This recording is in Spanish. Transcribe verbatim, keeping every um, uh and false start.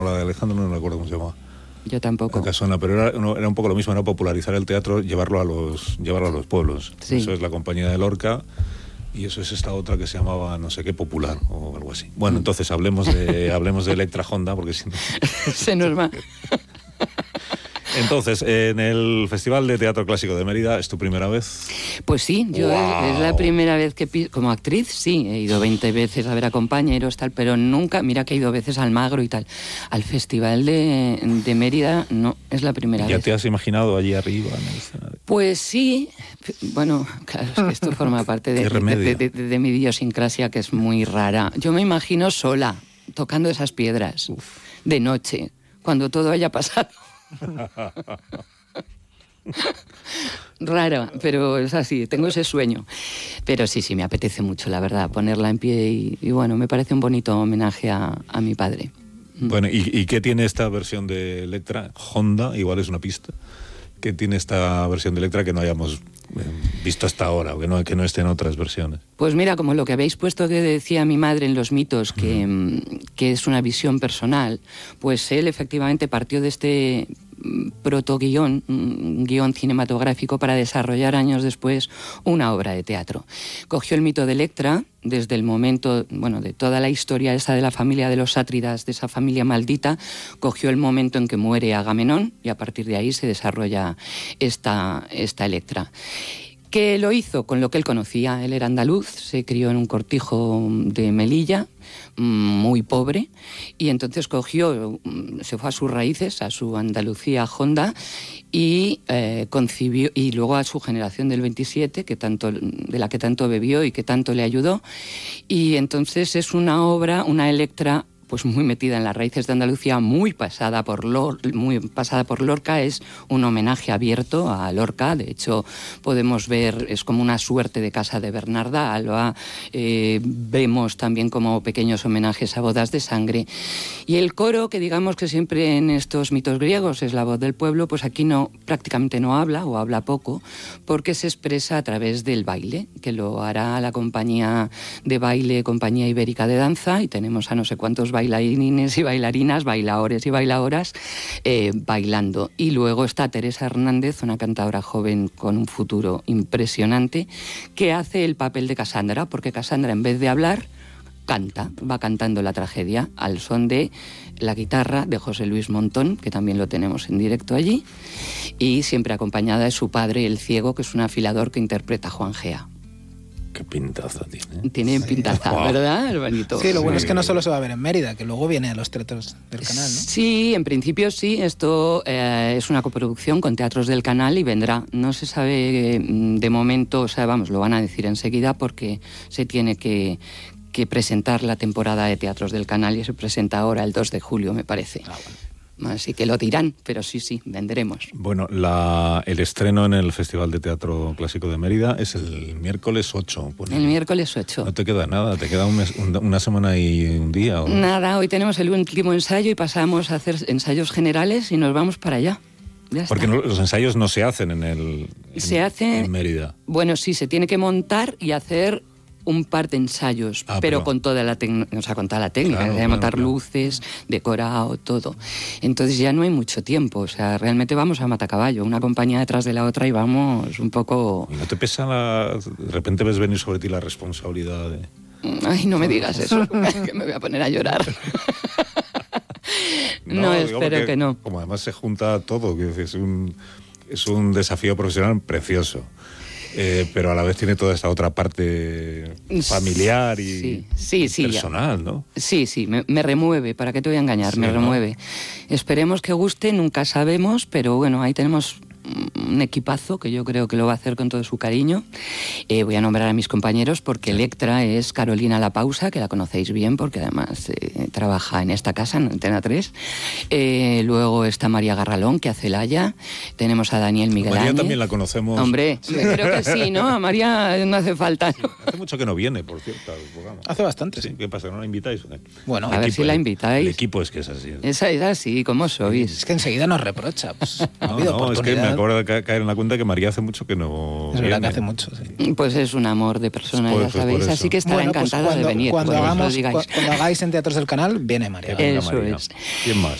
La de Alejandro no me acuerdo cómo se llamaba. Yo tampoco. La Casona, pero era, no, era un poco lo mismo, era popularizar el teatro, llevarlo a los, llevarlo a los pueblos. Sí. Eso es la compañía de Lorca y eso es esta otra que se llamaba no sé qué Popular o algo así. Bueno, entonces hablemos de hablemos de Electra Honda porque si no... Se nos va. Entonces, en el Festival de Teatro Clásico de Mérida, ¿es tu primera vez? Pues sí, yo ¡Wow! es, es la primera vez que pi- como actriz, sí, he ido veinte veces a ver a compañeros, tal, pero nunca, mira que he ido veces al Magro y tal. Al Festival de, de Mérida no, es la primera ¿Ya vez. te has imaginado allí arriba en el escenario? Pues sí, bueno, claro, es que esto forma parte de, ¿Qué remedio? de, de, de, de mi idiosincrasia, que es muy rara. Yo me imagino sola, tocando esas piedras, Uf. de noche, cuando todo haya pasado. Raro, pero es así, tengo ese sueño. Pero sí, sí, me apetece mucho, la verdad, ponerla en pie y, y bueno, me parece un bonito homenaje a, a mi padre. Bueno, ¿y, ¿y qué tiene esta versión de Electra? Honda, igual es una pista. ¿Qué tiene esta versión de Electra que no hayamos eh, visto hasta ahora, o que no, que no esté en otras versiones? Pues mira, como lo que habéis puesto que decía mi madre en los mitos, que, uh-huh. que es una visión personal, pues él efectivamente partió de este protoguión, un guión cinematográfico para desarrollar años después una obra de teatro. Cogió el mito de Electra desde el momento, bueno, de toda la historia esa de la familia de los sátridas, de esa familia maldita, cogió el momento en que muere Agamenón y a partir de ahí se desarrolla esta, esta Electra. ¿Qué lo hizo? Con lo que él conocía. Él era andaluz, se crió en un cortijo de Melilla, muy pobre, y entonces cogió, se fue a sus raíces, a su Andalucía honda, y eh, concibió, y luego a su generación del veintisiete, que tanto, de la que tanto bebió y que tanto le ayudó, y entonces es una obra, una Electra, pues muy metida en las raíces de Andalucía, muy pasada por Lor- muy pasada por Lorca, es un homenaje abierto a Lorca. De hecho, podemos ver, es como una suerte de casa de Bernarda Alba, eh, vemos también como pequeños homenajes a bodas de sangre. Y el coro, que digamos que siempre en estos mitos griegos es la voz del pueblo, pues aquí no, prácticamente no habla, o habla poco, porque se expresa a través del baile, que lo hará la compañía de baile, Compañía Ibérica de Danza, y tenemos a no sé cuántos bailarines y bailarinas, bailaores y bailadoras, eh, bailando. Y luego está Teresa Hernández, una cantadora joven con un futuro impresionante, que hace el papel de Casandra, porque Casandra, en vez de hablar, canta, va cantando la tragedia al son de la guitarra de José Luis Montón, que también lo tenemos en directo allí, y siempre acompañada de su padre, el ciego, que es un afilador que interpreta a Juan Gea. Qué pintaza tiene. Tiene sí. pintaza, wow. ¿Verdad, hermanito? Sí, lo bueno sí. es que no solo se va a ver en Mérida, que luego viene a los teatros del canal, ¿no? Sí, en principio sí. Esto eh, es una coproducción con teatros del canal y vendrá. No se sabe de momento, o sea, vamos, lo van a decir enseguida porque se tiene que, que presentar la temporada de teatros del canal y se presenta ahora el dos de julio, me parece. Ah, bueno. Así que lo dirán, pero sí, sí, vendremos. Bueno, la, el estreno en el Festival de Teatro Clásico de Mérida es el miércoles ocho. Bueno, el miércoles ocho. No te queda nada, te queda un mes, un, una semana y un día. ¿O? Nada, hoy tenemos el último ensayo y pasamos a hacer ensayos generales y nos vamos para allá. Ya Porque está. No, los ensayos no se hacen en el en, se hace, en Mérida. Bueno, sí, se tiene que montar y hacer un par de ensayos, ah, pero, pero con toda la técnica, o sea, con toda la técnica, claro, de montar claro, luces, claro. decorado, todo. Entonces ya no hay mucho tiempo, o sea, realmente vamos a matacaballo, una compañía detrás de la otra y vamos un poco... ¿Y no te pesa la... de repente ves venir sobre ti la responsabilidad de...? Ay, no me digas eso, que me voy a poner a llorar. no, no espero que, que no. Como además se junta todo, que es un, es un desafío profesional precioso. Eh, pero a la vez tiene toda esta otra parte familiar y sí, sí, sí, personal, ya. ¿no? Sí, sí, me, me remueve, ¿para qué te voy a engañar? Sí, me remueve. ¿no? Esperemos que guste, nunca sabemos, pero bueno, ahí tenemos un equipazo que yo creo que lo va a hacer con todo su cariño. Eh, voy a nombrar a mis compañeros porque Electra es Carolina La Pausa, que la conocéis bien porque además eh, trabaja en esta casa, en Antena tres. Eh, luego está María Garralón, que hace Laia. Tenemos a Daniel Miguel María Áñez. También la conocemos. Hombre, sí. creo que sí, ¿no? A María no hace falta. ¿no? Hace mucho que no viene, por cierto. Hace bastante. Sí, ¿qué pasa? ¿No la invitáis? Bueno, a ver si la invitáis. El equipo es que es así. Es, es así, ¿cómo sois? Es que enseguida nos reprocha. Pues, no, no, no es que me acabo de ca- caer en la cuenta que María hace mucho que no Es verdad viene. que hace mucho, sí. Pues es un amor de persona, Pues, ya pues, por sabéis, eso. así que estará Bueno, pues encantada cuando, de venir. Cuando por eso hagamos, lo digáis. cu- cuando hagáis en Teatros del Canal, viene María. Que venga Eso María. es. ¿Quién más?